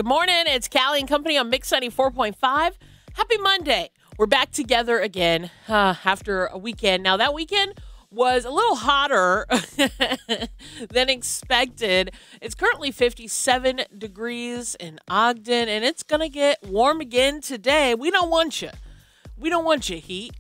Good morning. It's Callie and Company on Mix 94.5. Happy Monday. We're back together again after a weekend. Now, that weekend was a little hotter than expected. It's currently 57 degrees in Ogden, and it's going to get warm again today. We don't want you. We don't want you, heat.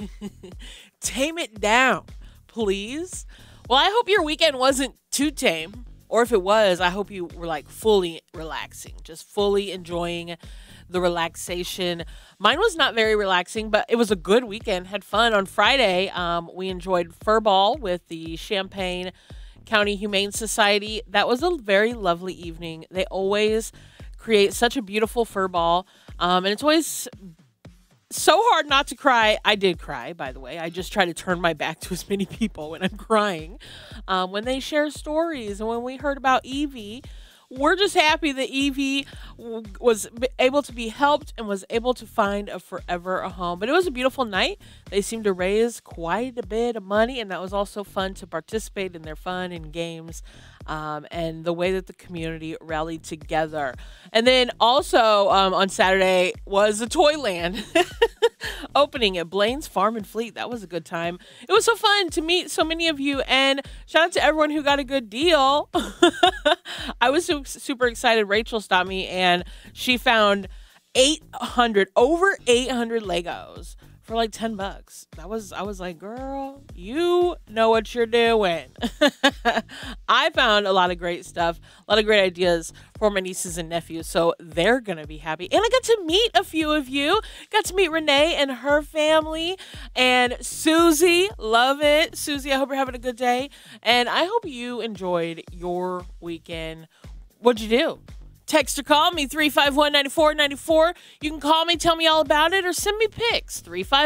Tame it down, please. Well, I hope your weekend wasn't too tame. Or if it was, I hope you were like fully relaxing, just fully enjoying the relaxation. Mine was not very relaxing, but it was a good weekend. Had fun. On Friday, we enjoyed Fur Ball with the Champaign County Humane Society. That was a very lovely evening. They always create such a beautiful fur ball, and it's always so hard not to cry. I did cry, by the way. I just try to turn my back to as many people when I'm crying. When they share stories, and when we heard about Evie, we're just happy that Evie was able to be helped and was able to find a home. But it was a beautiful night. They seemed to raise quite a bit of money, and that was also fun to participate in their fun and games, and the way that the community rallied together. And then also on Saturday was the Toyland opening at Blaine's Farm and Fleet. That was a good time. It was so fun to meet so many of you, and shout out to everyone who got a good deal. I was super excited. Rachel stopped me, and she found over 800 Legos for like $10. I was like, girl, you know what you're doing. I found a lot of great stuff, a lot of great ideas for my nieces and nephews, so they're gonna be happy. And I got to meet a few of you. Got to meet Renee and her family, and Susie. Love it. Susie, I hope you're having a good day, and I hope you enjoyed your weekend. What'd you do? Text or call me, 351-9494. You can call me, tell me all about it, or send me pics,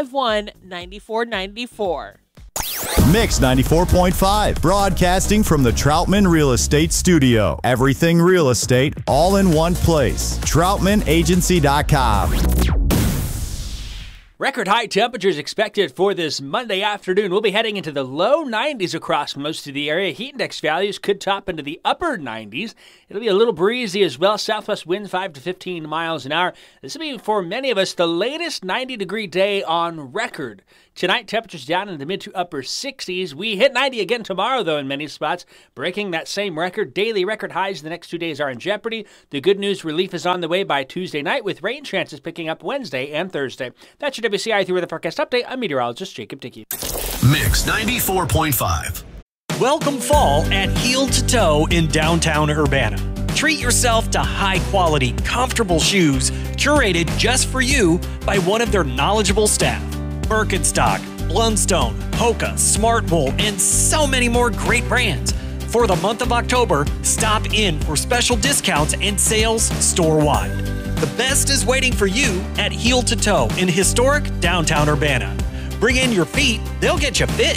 351-9494. Mix 94.5, broadcasting from the Troutman Real Estate Studio. Everything real estate, all in one place. TroutmanAgency.com. Record high temperatures expected for this Monday afternoon. We'll be heading into the low 90s across most of the area. Heat index values could top into the upper 90s. It'll be a little breezy as well. Southwest winds 5 to 15 miles an hour. This will be, for many of us, the latest 90-degree day on record. Tonight, temperatures down in the mid to upper 60s. We hit 90 again tomorrow, though, in many spots, breaking that same record. Daily record highs the next 2 days are in jeopardy. The good news, relief is on the way by Tuesday night, with rain chances picking up Wednesday and Thursday. That's your WCI 3 Weather Forecast Update. I'm meteorologist Jacob Dickey. Mix 94.5. Welcome fall at Heel to Toe in downtown Urbana. Treat yourself to high-quality, comfortable shoes curated just for you by one of their knowledgeable staff. Birkenstock, Blundstone, Hoka, Smartwool, and so many more great brands. For the month of October, stop in for special discounts and sales store-wide. The best is waiting for you at Heel to Toe in historic downtown Urbana. Bring in your feet, they'll get you fit.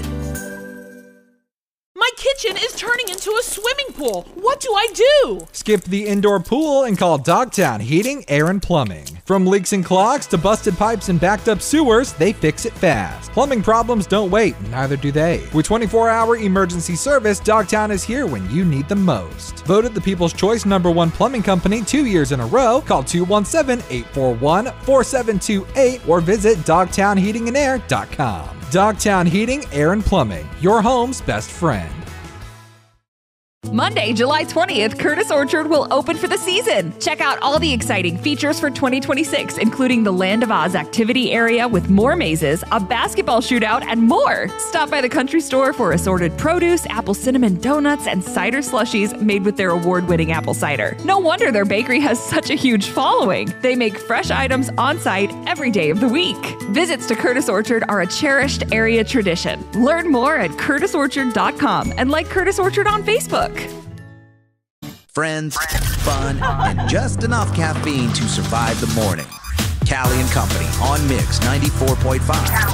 My kitchen is turning into a swimming pool. What do I do? Skip the indoor pool and call Dogtown Heating, Air, and Plumbing. From leaks and clogs to busted pipes and backed up sewers, they fix it fast. Plumbing problems don't wait, neither do they. With 24-hour emergency service, Dogtown is here when you need them most. Voted the People's Choice #1 plumbing company 2 years in a row, call 217-841-4728 or visit dogtownheatingandair.com. Dogtown Heating, Air, and Plumbing, your home's best friend. Monday, July 20th, Curtis Orchard will open for the season. Check out all the exciting features for 2026, including the Land of Oz activity area with more mazes, a basketball shootout, and more. Stop by the country store for assorted produce, apple cinnamon donuts, and cider slushies made with their award-winning apple cider. No wonder their bakery has such a huge following. They make fresh items on site every day of the week. Visits to Curtis Orchard are a cherished area tradition. Learn more at curtisorchard.com and like Curtis Orchard on Facebook. Friends, fun, and just enough caffeine to survive the morning. Callie and Company on Mix 94.5.